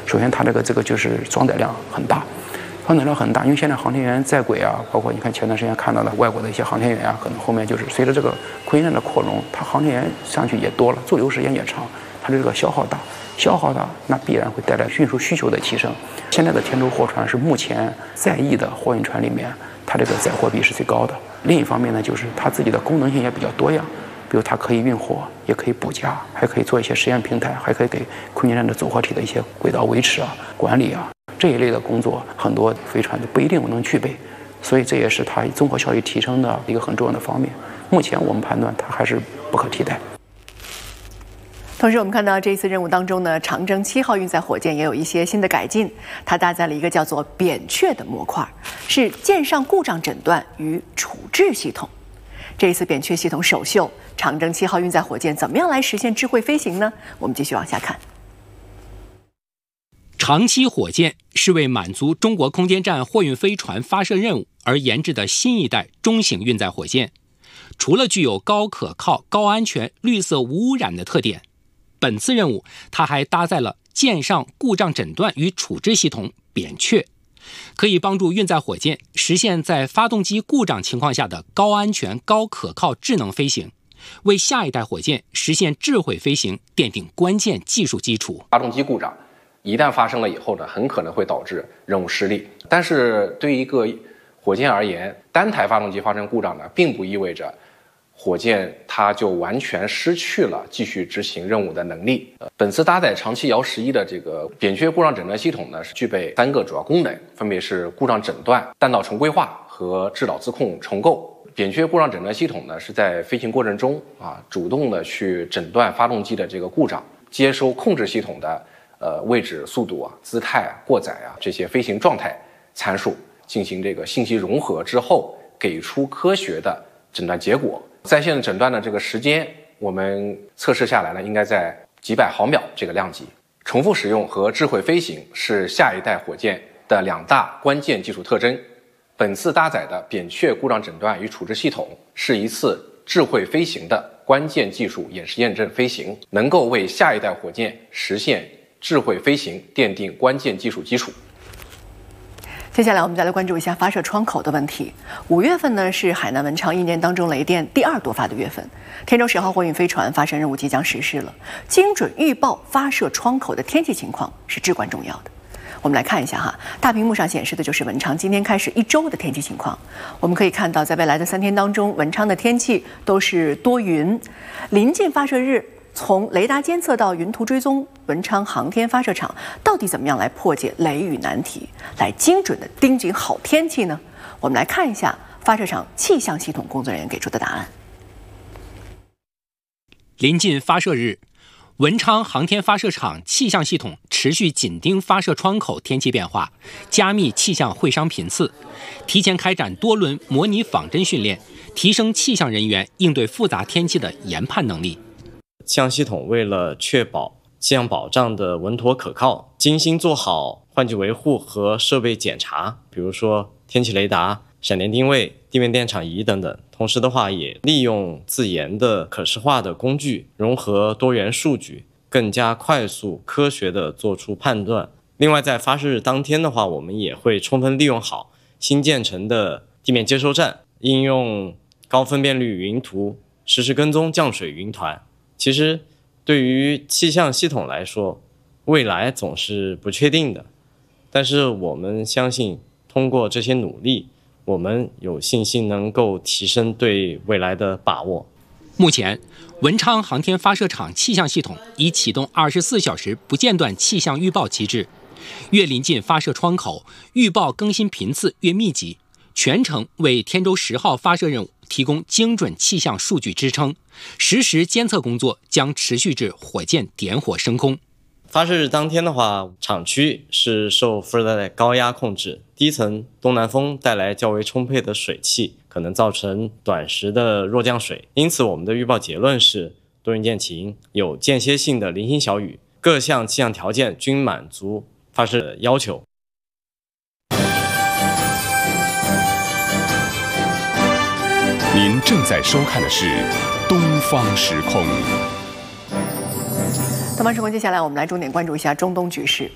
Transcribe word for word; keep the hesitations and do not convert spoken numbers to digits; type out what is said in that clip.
首先它这个这个就是装载量很大。装载量很大，因为现在航天员在轨啊，包括你看前段时间看到的外国的一些航天员啊，可能后面就是随着这个空间站的扩容，它航天员上去也多了，驻留时间也长，它的这个消耗大，消耗大，那必然会带来运输需求的提升。现在的天舟货船是目前在役的货运船里面，它这个载货比是最高的。另一方面呢，就是它自己的功能性也比较多样，比如它可以运货，也可以补给，还可以做一些实验平台，还可以给空间站的组合体的一些轨道维持啊、管理啊。这一类的工作，很多飞船都不一定能具备，所以这也是它综合效率提升的一个很重要的方面。目前我们判断它还是不可替代。 同时，我们看到这一次任务当中呢，长征七号运载火箭也有一些新的改进，它搭载了一个叫做扁鹊的模块，是舰上故障诊断与处置系统。这一次扁鹊系统首秀，长征七号运载火箭怎么样来实现智慧飞行呢？我们继续往下看。 长七火箭是为满足中国空间站货运飞船发射任务而研制的新一代中型运载火箭。除了具有高可靠、高安全、绿色无污染的特点，本次任务它还搭载了舰上故障诊断与处置系统扁鹊，可以帮助运载火箭实现在发动机故障情况下的高安全、高可靠智能飞行，为下一代火箭实现智慧飞行奠定关键技术基础。 发动机故障一旦发生了以后呢，很可能会导致任务失利。但是对于一个火箭而言，单台发动机发生故障呢，并不意味着火箭它就完全失去了继续执行任务的能力。呃、本次搭载长七遥十一的这个扁鹊故障诊断系统呢，是具备三个主要功能，分别是故障诊断、弹道重规划和制导自控重构。扁鹊故障诊断系统呢，是在飞行过程中啊，主动的去诊断发动机的这个故障，接收控制系统的呃，位置、速度啊、姿态啊、过载啊这些飞行状态参数，进行这个信息融合之后，给出科学的诊断结果。在线诊断的这个时间，我们测试下来呢，应该在几百毫秒这个量级。重复使用和智慧飞行是下一代火箭的两大关键技术特征。本次搭载的扁鹊故障诊断与处置系统是一次智慧飞行的关键技术演示验证飞行，能够为下一代火箭实现智慧飞行奠定关键技术基础。 接下来我们再来关注一下发射窗口的问题。五月份呢是海南文昌一年当中雷电第二多发的月份，天舟十号货运飞船发射任务即将实施了，精准预报发射窗口的天气情况是至关重要的。我们来看一下哈，大屏幕上显示的就是文昌今天开始一周的天气情况。我们可以看到，在未来的三天当中，文昌的天气都是多云。临近发射日，从雷达监测到云图追踪，文昌航天发射场到底怎么样来破解雷雨难题，来精准的盯紧好天气呢？我们来看一下发射场气象系统工作人员给出的答案。 临近发射日，文昌航天发射场气象系统持续紧盯发射窗口天气变化，加密气象会商频次，提前开展多轮模拟仿真训练，提升气象人员应对复杂天气的研判能力。 气象系统为了确保气象保障的稳妥可靠，精心做好换季维护和设备检查，比如说天气雷达、闪电定位、地面电场仪等等。同时的话，也利用自研的可视化的工具，融合多元数据，更加快速科学地做出判断。另外，在发射日当天的话，我们也会充分利用好新建成的地面接收站，应用高分辨率云图实时跟踪降水云团。其实对于气象系统来说，未来总是不确定的，但是我们相信通过这些努力，我们有信心能够提升对未来的把握。 目前，文昌航天发射场气象系统已启动二十四小时不间断气象预报机制，越临近发射窗口，预报更新频次越密集，全程为天舟十号发射任务提供精准气象数据支撑，实时监测工作将持续至火箭点火升空。 发射日当天的话，场区是受副热带高压控制，低层东南风带来较为充沛的水汽，可能造成短时的弱降水。因此我们的预报结论是多云见晴，有间歇性的零星小雨，各项气象条件均满足发射的要求。 您正在收看的是东方时空。 东方时空，接下来我们来重点关注一下中东局势。